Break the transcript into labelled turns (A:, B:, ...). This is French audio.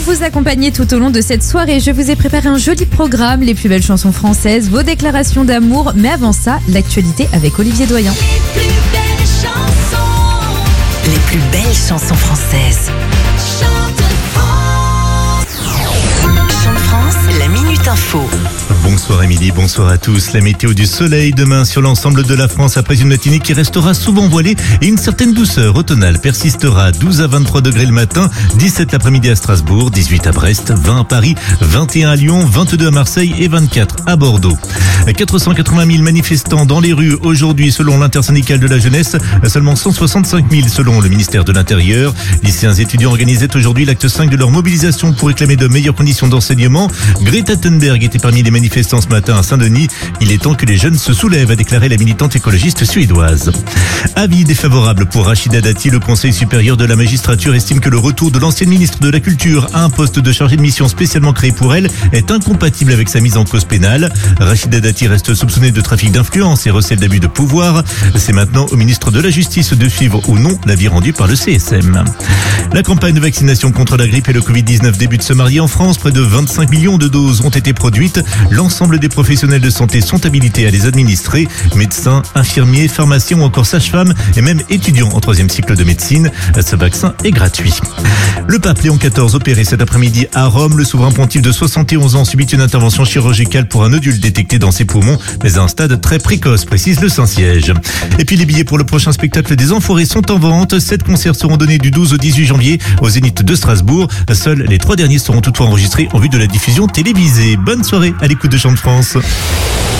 A: vous accompagner tout au long de cette soirée. Je vous ai préparé un joli programme, les plus belles chansons françaises, vos déclarations d'amour. Mais avant ça, l'actualité avec Olivier Doyen.
B: Les plus belles chansons.
C: Les plus belles chansons françaises.
B: Chante France.
C: Chante France, la Minute Info.
D: Bonsoir Émilie, bonsoir à tous. La météo du soleil demain sur l'ensemble de la France après une matinée qui restera souvent voilée et une certaine douceur automnale persistera. 12 à 23 degrés le matin, 17 l'après-midi à Strasbourg, 18 à Brest, 20 à Paris, 21 à Lyon, 22 à Marseille et 24 à Bordeaux. 480 000 manifestants dans les rues aujourd'hui selon l'intersyndicale de la jeunesse, seulement 165 000 selon le ministère de l'Intérieur. Lycéens et étudiants organisaient aujourd'hui l'acte 5 de leur mobilisation pour réclamer de meilleures conditions d'enseignement. Greta Thunberg était parmi les manifestants ce matin à Saint-Denis. Il est temps que les jeunes se soulèvent, a déclaré la militante écologiste suédoise. Avis défavorable pour Rachida Dati. Le Conseil supérieur de la magistrature estime que le retour de l'ancienne ministre de la Culture à un poste de chargé de mission spécialement créé pour elle est incompatible avec sa mise en cause pénale. Rachida Dati reste soupçonnée de trafic d'influence et recèle d'abus de pouvoir. C'est maintenant au ministre de la Justice de suivre ou non l'avis rendu par le CSM. La campagne de vaccination contre la grippe et le Covid-19 débute ce mardi en France. Près de 25 millions de doses ont été produites. L'ensemble des professionnels de santé sont habilités à les administrer. Médecins, infirmiers, pharmaciens ou encore sages-femmes et même étudiants en 3e cycle de médecine. Ce vaccin est gratuit. Le pape Léon XIV opéré cet après-midi à Rome. Le souverain pontife de 71 ans subit une intervention chirurgicale pour un nodule détecté dans ses poumons, mais à un stade très précoce, précise le Saint-Siège. Et puis les billets pour le prochain spectacle des Enfoirés sont en vente. 7 concerts seront donnés du 12 au 18 janvier au Zénith de Strasbourg. Seuls les 3 derniers seront toutefois enregistrés en vue de la diffusion télévisée. Bonne soirée à l'écoute de Chante France.